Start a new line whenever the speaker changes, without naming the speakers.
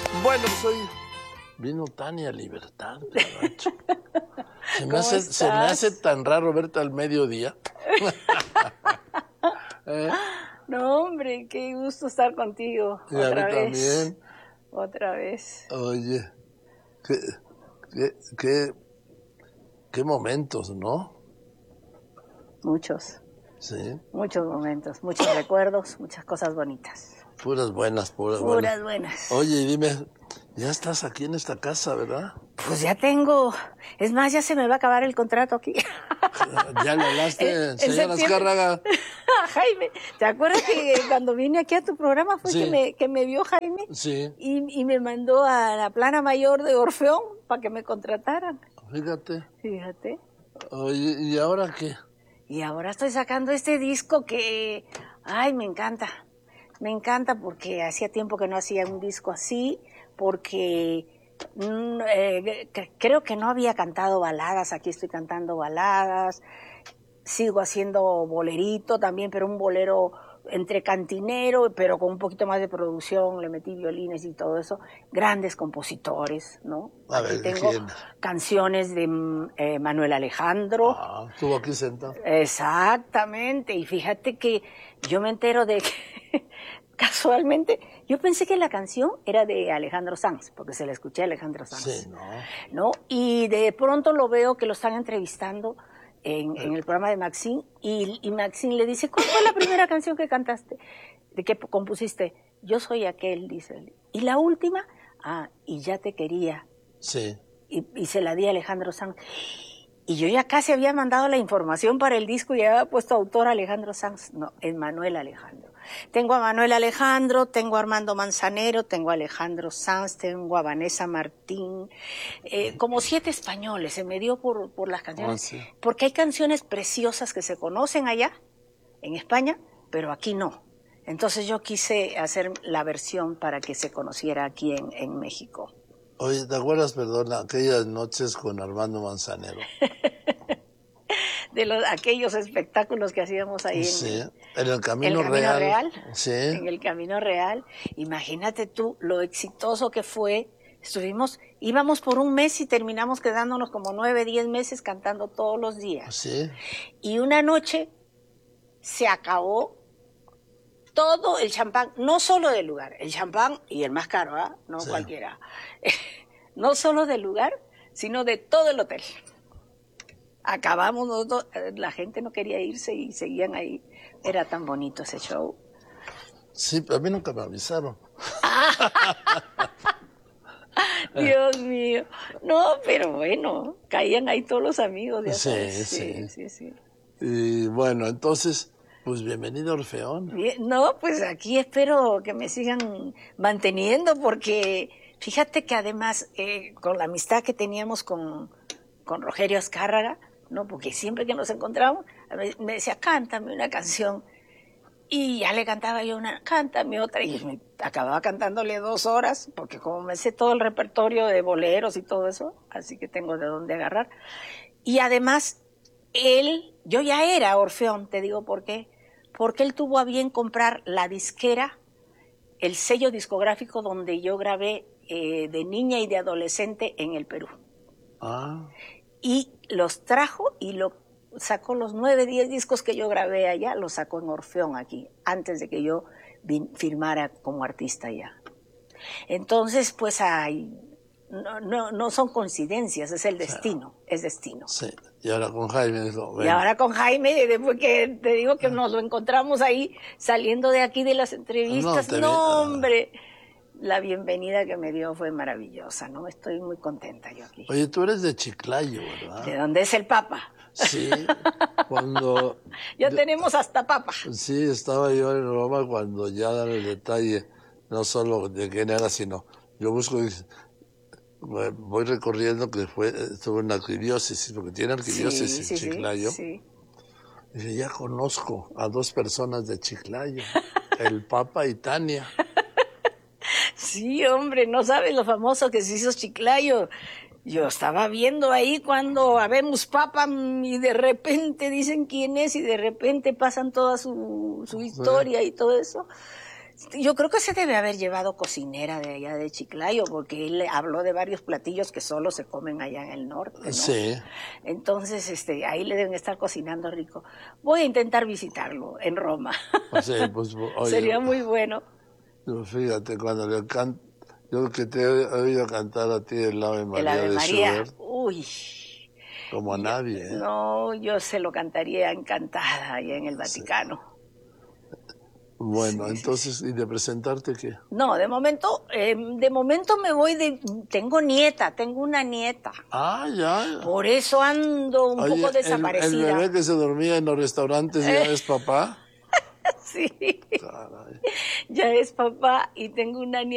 Bueno, pues hoy vino Tania Libertad, caracho. Se me hace tan raro verte al mediodía.
No, hombre, qué gusto estar contigo.
Y a mí
otra vez.
también.
Otra vez.
Oye, qué momentos, ¿no?
Muchos.
Sí.
Muchos momentos, muchos recuerdos, muchas cosas bonitas.
Puras buenas.
Puras buenas.
Oye, dime, ya estás aquí en esta casa, ¿verdad?
Pues ya tengo. Es más, ya se me va a acabar el contrato aquí.
Ya le hablaste, señora Azcárraga.
Jaime, ¿te acuerdas que cuando vine aquí a tu programa fue
Sí.
que me vio Jaime?
Sí.
Y me mandó a la plana mayor de Orfeón para que me contrataran. Fíjate.
Oye, ¿y ahora qué?
Y ahora estoy sacando este disco que, ay, me encanta. Me encanta porque hacía tiempo que no hacía un disco así, porque creo que no había cantado baladas, aquí estoy cantando baladas, sigo haciendo bolerito también, pero un bolero entre cantinero, pero con un poquito más de producción, le metí violines y todo eso, grandes compositores, ¿no?
A ver,
aquí tengo
¿quién?
Canciones de Manuel Alejandro.
Estuvo aquí sentado.
Exactamente, y fíjate que yo me entero de que casualmente, yo pensé que la canción era de Alejandro Sanz, porque se la escuché a Alejandro Sanz.
Sí,
¿no? Y de pronto lo veo que lo están entrevistando en el programa de Maxine, y Maxine le dice, ¿cuál fue la primera canción que cantaste? ¿De qué compusiste? Yo soy aquel, dice él. ¿Y la última? Y ya te quería.
Sí.
Y se la di a Alejandro Sanz. Y yo ya casi había mandado la información para el disco y había puesto autor Alejandro Sanz. No, es Manuel Alejandro. Tengo a Manuel Alejandro, tengo a Armando Manzanero, tengo a Alejandro Sanz, tengo a Vanessa Martín, como 7 españoles. Se me dio por las canciones.
Sí.
Porque hay canciones preciosas que se conocen allá, en España, pero aquí no. Entonces yo quise hacer la versión para que se conociera aquí en México.
Oye, ¿te acuerdas, perdón, aquellas noches con Armando Manzanero?
De aquellos espectáculos que hacíamos ahí
en el Camino Real. Sí.
En el Camino Real. Imagínate tú lo exitoso que fue. Íbamos por un mes y terminamos quedándonos como 9, 10 meses cantando todos los días.
Sí.
Y una noche se acabó todo el champán, no solo del lugar, el champán y el más caro, no sí. Cualquiera. No solo del lugar, sino de todo el hotel. Acabamos nosotros, la gente no quería irse y seguían ahí. Era tan bonito ese show.
Sí, pero a mí nunca me avisaron.
Dios mío. No, pero bueno, caían ahí todos los amigos. Ya
sí. Y bueno, entonces, pues bienvenido a Orfeón.
No, pues aquí espero que me sigan manteniendo porque fíjate que además con la amistad que teníamos con Rogelio Azcárraga, ¿no? Porque siempre que nos encontramos me decía, cántame una canción. Y ya le cantaba yo una, cántame otra. Y me acababa cantándole 2 horas, porque como me sé todo el repertorio de boleros y todo eso, así que tengo de dónde agarrar. Y además, yo ya era Orfeón, te digo por qué. Porque él tuvo a bien comprar la disquera, el sello discográfico donde yo grabé de niña y de adolescente en el Perú. Y los trajo y sacó los 9, 10 discos que yo grabé allá, los sacó en Orfeón aquí, antes de que yo firmara como artista allá. Entonces, pues no son coincidencias, es el destino, es destino.
Sí, y ahora con Jaime.
Y ahora con Jaime, después que te digo que nos lo encontramos ahí, saliendo de aquí de las entrevistas, hombre, la bienvenida que me dio fue maravillosa, ¿no? Estoy muy contenta yo aquí.
Oye, tú eres de Chiclayo, ¿verdad?
¿De dónde es el Papa?
Sí, cuando...
Ya tenemos hasta Papa.
Sí, estaba yo en Roma cuando ya dan el detalle, no solo de quién era, sino yo busco... Voy recorriendo que estuvo en la arquidiócesis, porque tiene arquidiócesis en Chiclayo. Sí. Y dice, ya conozco a 2 personas de Chiclayo, el Papa y Tania.
Sí, hombre, no sabes lo famoso que se hizo Chiclayo. Yo estaba viendo ahí cuando habemos Papa y de repente dicen quién es y de repente pasan toda su historia y todo eso. Yo creo que se debe haber llevado cocinera de allá de Chiclayo, porque él habló de varios platillos que solo se comen allá en el norte, ¿no?
Sí.
Entonces, ahí le deben estar cocinando rico. Voy a intentar visitarlo en Roma.
Sí, pues, oye,
Sería muy bueno.
fíjate, cuando le canto, yo que te he oído cantar a ti el Ave María
El Ave
de
María,
Schubert,
uy.
como a nadie, ¿eh?
No, yo se lo cantaría encantada allá en el Vaticano.
Bueno,
Sí,
entonces, ¿y de presentarte qué?
No, de momento me voy tengo una nieta.
Ah, ya.
Por eso ando un
Oye,
poco
el
desaparecida.
bebé que se dormía en los restaurantes ya es papá.
Sí,
Caray.
ya es papá y tengo una nieta.